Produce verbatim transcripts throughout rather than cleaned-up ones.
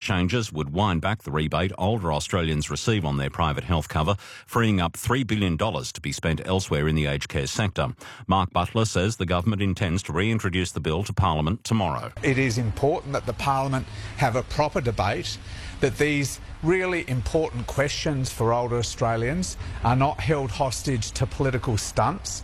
changes would wind back the rebate older Australians receive on their private health cover, freeing up three billion dollars to be spent elsewhere in the aged care sector. Mark Butler says the government intends to reintroduce the bill to Parliament tomorrow. It is important that the Parliament have a proper debate, that these really important questions for older Australians are not held hostage to political stunts.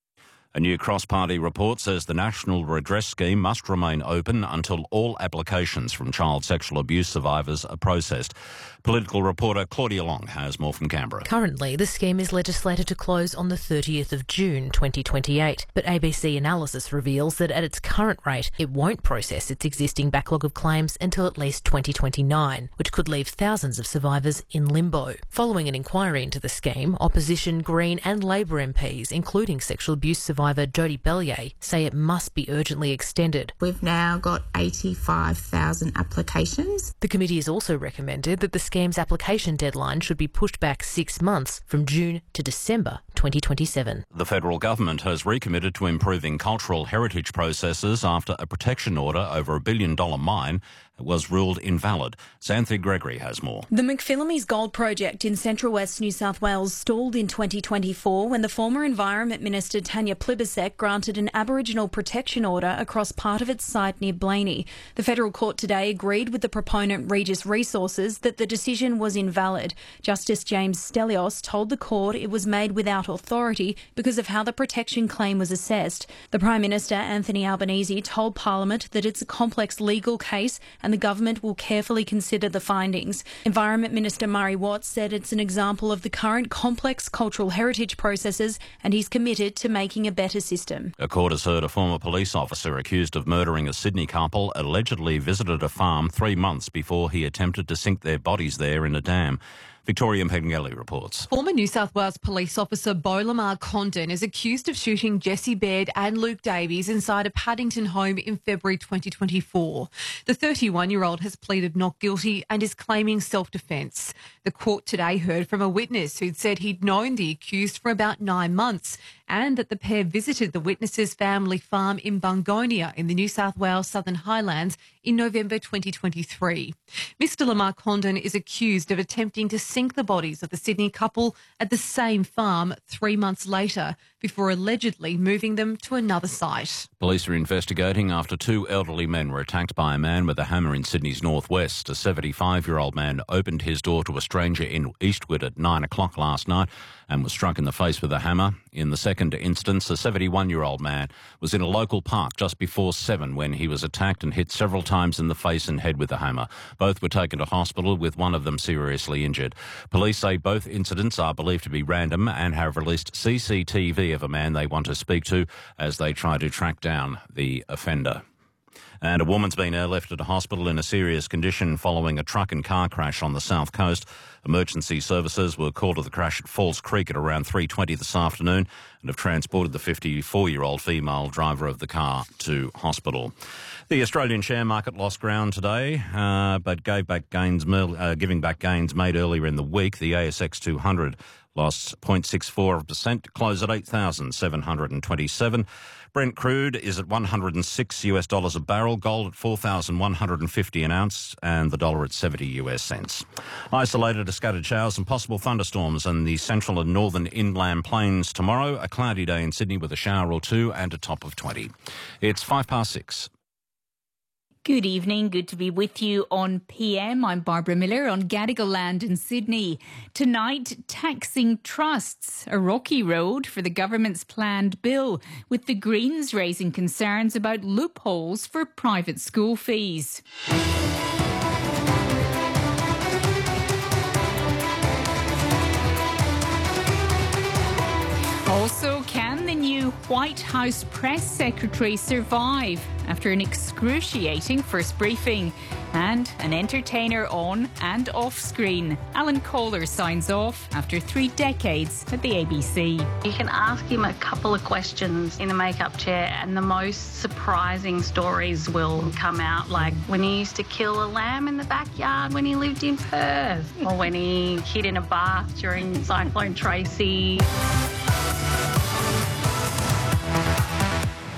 A new cross-party report says the National Redress Scheme must remain open until all applications from child sexual abuse survivors are processed. Political reporter Claudia Long has more from Canberra. Currently, the scheme is legislated to close on the thirtieth of June twenty twenty-eight, but A B C analysis reveals that at its current rate, it won't process its existing backlog of claims until at least twenty twenty-nine, which could leave thousands of survivors in limbo. Following an inquiry into the scheme, opposition, Green and Labor M Ps, including sexual abuse survivor Jodie Bellier, say it must be urgently extended. We've now got eighty-five thousand applications. The committee has also recommended that the scheme's application deadline should be pushed back six months from June to December twenty twenty-seven. The federal government has recommitted to improving cultural heritage processes after a protection order over a billion dollar mine was ruled invalid. Xanthi Gregory has more. The McPhillamys Gold Project in central west New South Wales stalled in twenty twenty-four when the former Environment Minister Tanya Plibersek granted an Aboriginal protection order across part of its site near Blaney. The federal court today agreed with the proponent Regis Resources that the decision was invalid. Justice James Stelios told the court it was made without authority because of how the protection claim was assessed. The Prime Minister Anthony Albanese told Parliament that it's a complex legal case and the government will carefully consider the findings. Environment Minister Murray Watts said it's an example of the current complex cultural heritage processes and he's committed to making a better system. A court has heard a former police officer accused of murdering a Sydney couple allegedly visited a farm three months before he attempted to sink their bodies there in a dam. Victoria Pengelly reports. Former New South Wales police officer Beau Lamar Condon is accused of shooting Jesse Baird and Luke Davies inside a Paddington home in February twenty twenty-four. The thirty-one-year-old has pleaded not guilty and is claiming self-defence. The court today heard from a witness who'd said he'd known the accused for about nine months and that the pair visited the witness's family farm in Bungonia in the New South Wales Southern Highlands in November twenty twenty-three. Mister Lamar Condon is accused of attempting to sink the bodies of the Sydney couple at the same farm three months later before allegedly moving them to another site. Police are investigating after two elderly men were attacked by a man with a hammer in Sydney's northwest. A seventy-five-year-old man opened his door to a stranger in Eastwood at nine o'clock last night and was struck in the face with a hammer. In the second instance, a seventy-one-year-old man was in a local park just before seven when he was attacked and hit several times in the face and head with a hammer. Both were taken to hospital, with one of them seriously injured. Police say both incidents are believed to be random and have released C C T V of a man they want to speak to as they try to track down the offender. And a woman's been airlifted to hospital in a serious condition following a truck and car crash on the south coast. Emergency services were called to the crash at Falls Creek at around three twenty this afternoon and have transported the fifty-four-year-old female driver of the car to hospital. The Australian share market lost ground today, uh, but gave back gains, uh, giving back gains made earlier in the week. The A S X two hundred lost zero point six four percent, closed at eight thousand seven hundred twenty-seven. Brent crude is at one hundred six US dollars a barrel, gold at four thousand one hundred fifty an ounce, and the dollar at seventy US cents. Isolated scattered showers and possible thunderstorms in the central and northern inland plains tomorrow. A cloudy day in Sydney with a shower or two and a top of twenty. It's five past six. Good evening, good to be with you on P M. I'm Barbara Miller on Gadigal land in Sydney. Tonight, taxing trusts, a rocky road for the government's planned bill, with the Greens raising concerns about loopholes for private school fees. Also, can the new White House press secretary survive after an excruciating first briefing? And an entertainer on and off screen. Alan Kohler signs off after three decades at the A B C. You can ask him a couple of questions in the makeup chair and the most surprising stories will come out, like when he used to kill a lamb in the backyard when he lived in Perth, or when he hid in a bath during Cyclone Tracy.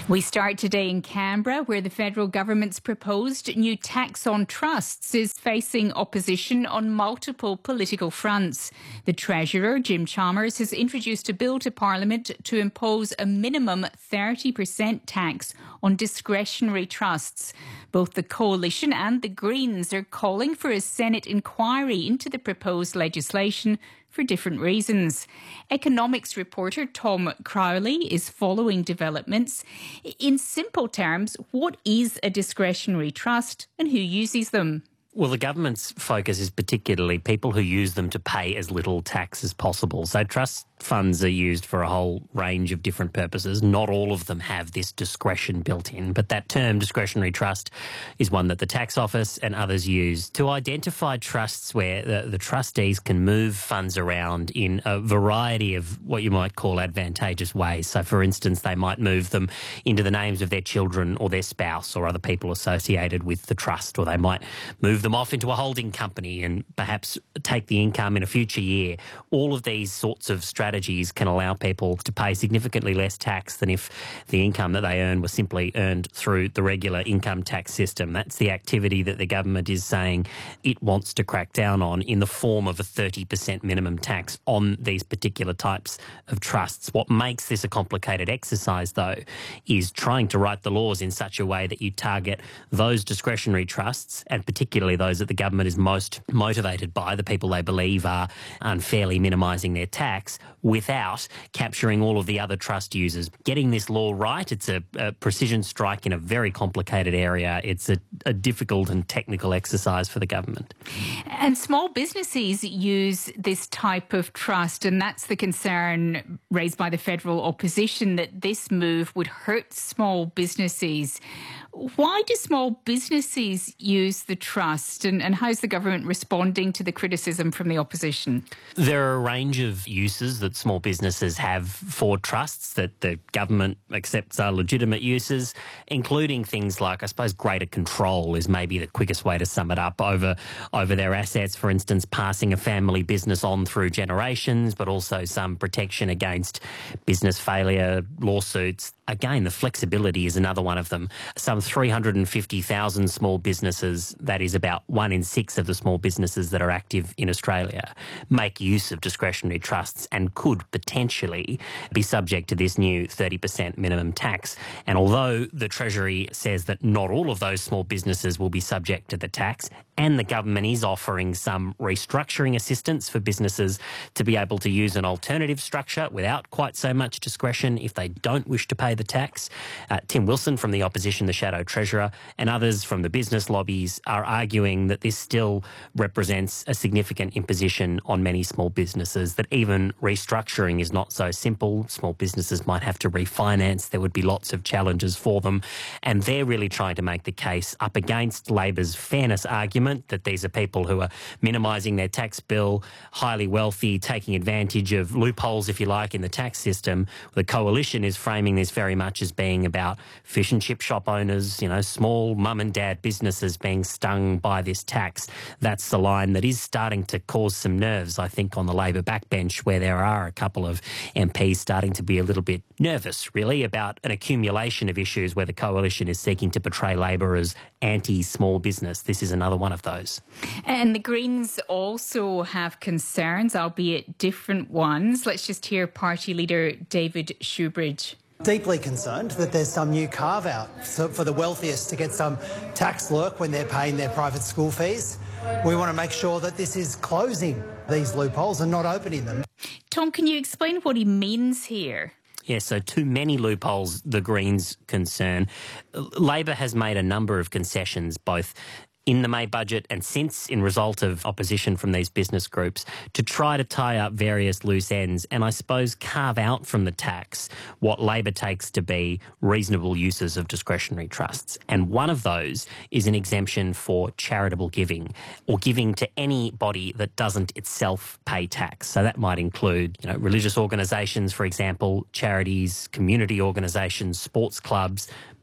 We start today in Canberra, where the federal government's proposed new tax on trusts is facing opposition on multiple political fronts. The Treasurer, Jim Chalmers, has introduced a bill to Parliament to impose a minimum thirty percent tax on discretionary trusts. Both the Coalition and the Greens are calling for a Senate inquiry into the proposed legislation for different reasons. Economics reporter Tom Crowley is following developments. In simple terms, what is a discretionary trust and who uses them? Well, the government's focus is particularly people who use them to pay as little tax as possible. So trust funds are used for a whole range of different purposes. Not all of them have this discretion built in, but that term discretionary trust is one that the tax office and others use to identify trusts where the, the trustees can move funds around in a variety of what you might call advantageous ways. So, for instance, they might move them into the names of their children or their spouse or other people associated with the trust, or they might move them off into a holding company and perhaps take the income in a future year. All of these sorts of strategies strategies can allow people to pay significantly less tax than if the income that they earn was simply earned through the regular income tax system. That's the activity that the government is saying it wants to crack down on in the form of a thirty percent minimum tax on these particular types of trusts. What makes this a complicated exercise, though, is trying to write the laws in such a way that you target those discretionary trusts, and particularly those that the government is most motivated by, the people they believe are unfairly minimising their tax, without capturing all of the other trust users. Getting this law right, it's a, a precision strike in a very complicated area. It's a, a difficult and technical exercise for the government. And small businesses use this type of trust, and that's the concern raised by the federal opposition, that this move would hurt small businesses. Why do small businesses use the trust, and, and how's the government responding to the criticism from the opposition? There are a range of uses that small businesses have for trusts that the government accepts are legitimate uses, including things like, I suppose, greater control is maybe the quickest way to sum it up, over, over their assets, for instance, passing a family business on through generations, but also some protection against business failure, lawsuits. Again, the flexibility is another one of them. Some three hundred fifty thousand small businesses, that is about one in six of the small businesses that are active in Australia, make use of discretionary trusts and could potentially be subject to this new thirty percent minimum tax. And although the Treasury says that not all of those small businesses will be subject to the tax, and the government is offering some restructuring assistance for businesses to be able to use an alternative structure without quite so much discretion if they don't wish to pay the tax. Uh, Tim Wilson from the opposition, the Shadow Treasurer, and others from the business lobbies are arguing that this still represents a significant imposition on many small businesses, that even restructuring is not so simple. Small businesses might have to refinance. There would be lots of challenges for them. And they're really trying to make the case up against Labor's fairness argument that these are people who are minimising their tax bill, highly wealthy, taking advantage of loopholes, if you like, in the tax system. The Coalition is framing this very much as being about fish and chip shop owners, you know, small mum and dad businesses being stung by this tax. That's the line that is starting to cause some nerves, I think, on the Labor backbench, where there are a couple of M Ps starting to be a little bit nervous, really, about an accumulation of issues where the Coalition is seeking to portray Labor as anti-small business. This is another one of those. And the Greens also have concerns, albeit different ones. Let's just hear party leader David Shoebridge. Deeply concerned that there's some new carve-out for the wealthiest to get some tax lurk when they're paying their private school fees. We want to make sure that this is closing these loopholes and not opening them. Tom, can you explain what he means here? Yeah, so too many loopholes, the Greens' concern. Labor has made a number of concessions, both in the May budget and since, in result of opposition from these business groups, to try to tie up various loose ends and, I suppose, carve out from the tax what Labor takes to be reasonable uses of discretionary trusts. And one of those is an exemption for charitable giving, or giving to any body that doesn't itself pay tax. So that might include, you know, religious organisations, for example, charities, community organisations, sports clubs,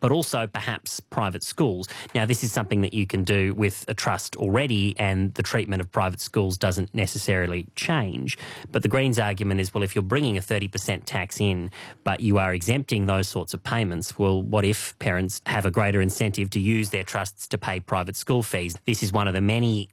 but also perhaps private schools. Now, this is something that you can do with a trust already, and the treatment of private schools doesn't necessarily change. But the Greens' argument is, well, if you're bringing a thirty percent tax in, but you are exempting those sorts of payments, well, what if parents have a greater incentive to use their trusts to pay private school fees? This is one of the many